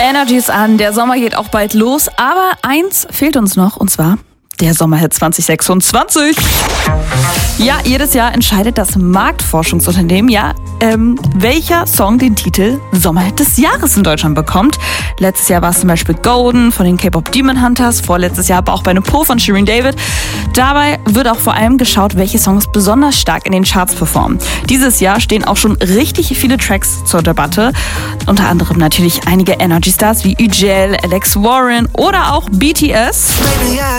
Energies an, der Sommer geht auch bald los, aber eins fehlt uns noch, und zwar der Sommerhit 2026. Ja, jedes Jahr entscheidet das Marktforschungsunternehmen, welcher Song den Titel Sommerhit des Jahres in Deutschland bekommt. Letztes Jahr war es zum Beispiel Golden von den K-Pop Demon Hunters, vorletztes Jahr aber auch bei einem Po von Shirin David. Dabei wird auch vor allem geschaut, welche Songs besonders stark in den Charts performen. Dieses Jahr stehen auch schon richtig viele Tracks zur Debatte. Unter anderem natürlich einige Energy Stars wie Üjel, Alex Warren oder auch BTS.